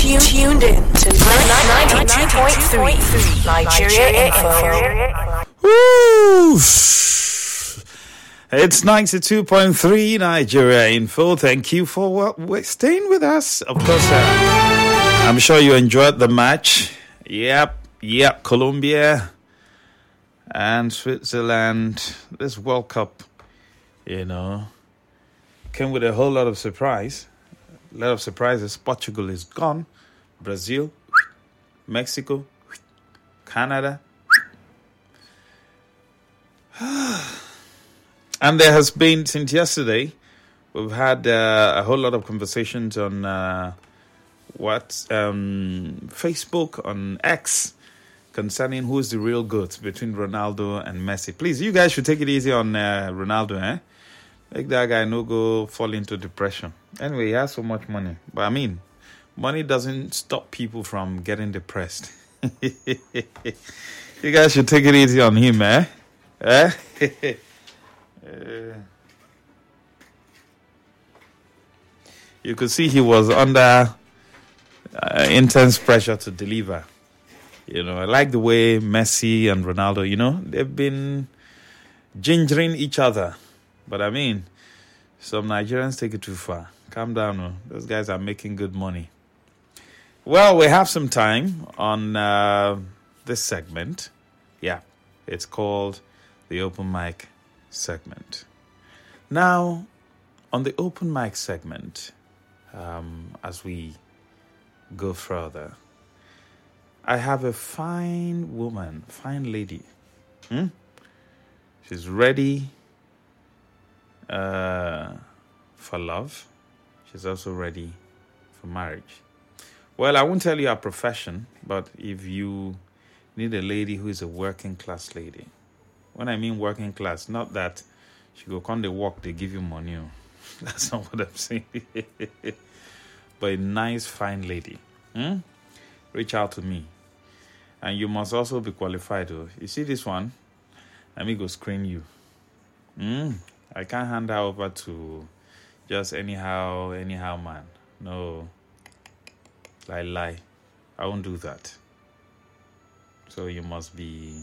tuned in to 92.3 Nigeria Info. Woo! It's 92.3 Nigeria Info. Thank you for staying with us. Of course, I'm sure you enjoyed the match. Yep. Colombia and Switzerland. This World Cup, came with a whole lot of surprise. A lot of surprises. Portugal is gone. Brazil, Mexico, Canada. And there has been, since yesterday, we've had a whole lot of conversations on Facebook, on X, concerning who's the real GOAT between Ronaldo and Messi. Please, you guys should take it easy on Ronaldo, eh? Make that guy no go fall into depression. Anyway, he has so much money. But I mean, money doesn't stop people from getting depressed. You guys should take it easy on him, eh? You could see he was under intense pressure to deliver. I like the way Messi and Ronaldo, they've been gingering each other. But I mean, some Nigerians take it too far. Calm down, no. Those guys are making good money. Well, we have some time on this segment. Yeah, it's called the Open Mic segment. Now, on the Open Mic segment, as we go further, I have a fine woman, fine lady. She's ready for love. She's also ready for marriage. Well, I won't tell you her profession, but if you need a lady who is a working class lady, when I mean working class, not that she go come to work, they give you money. That's not what I'm saying. But a nice, fine lady. Reach out to me. And you must also be qualified. You see this one? Let me go screen you. I can't hand her over to just anyhow man. No. Lie. I won't do that. So you must be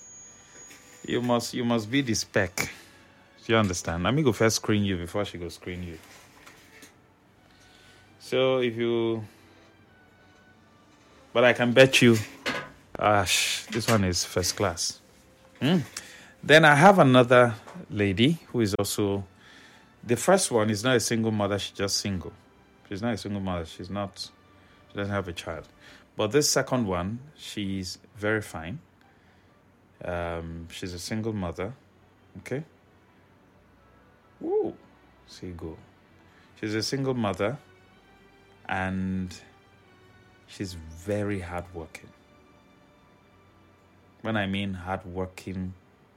the spec. Do you understand? Let me go first screen you before she goes screen you. So but I can bet you, this one is first class. Then I have another lady who is also, the first one is not a single mother, she's just single. She's not a single mother, she doesn't have a child. But this second one, she's very fine. She's a single mother, okay? Woo, see you go. She's a single mother and she's very hardworking. When I mean hardworking,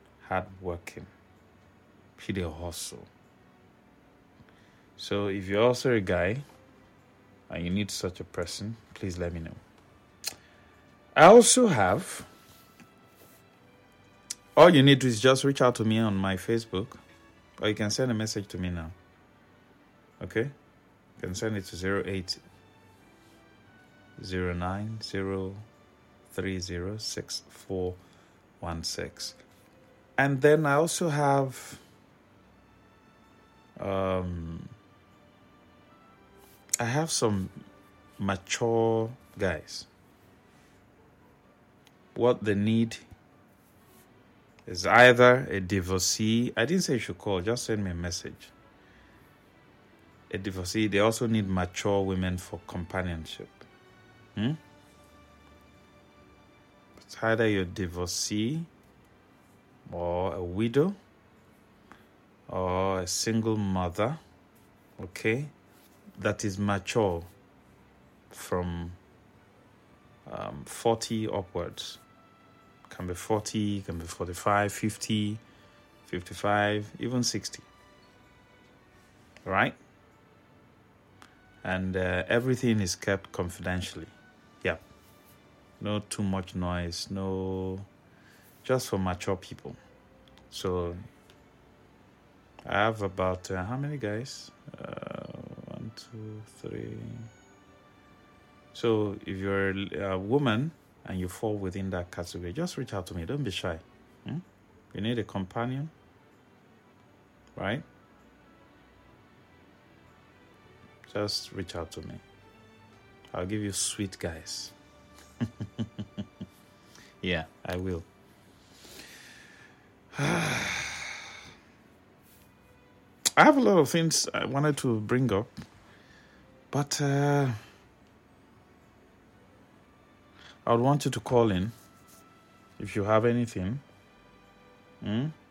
she dey hustle. So if you're also a guy and you need such a person, please let me know. I also have, all you need to is just reach out to me on my Facebook, or you can send a message to me now. Okay? You can send it to 0809030616. And then I also have some mature guys. What they need is either a divorcee. I didn't say you should call, just send me a message. A divorcee. They also need mature women for companionship. It's either you're a divorcee or a widow or a single mother, okay, that is mature from 40 upwards. Can be 40, can be 45, 50, 55, even 60. Right? And everything is kept confidentially. Yeah. No too much noise, no, just for mature people. So I have about, how many guys? 1, 2, 3. So if you're a woman and you fall within that category, just reach out to me. Don't be shy. You need a companion, right? Just reach out to me. I'll give you sweet guys. Yeah, I will. I have a lot of things I wanted to bring up, but I would want you to call in if you have anything.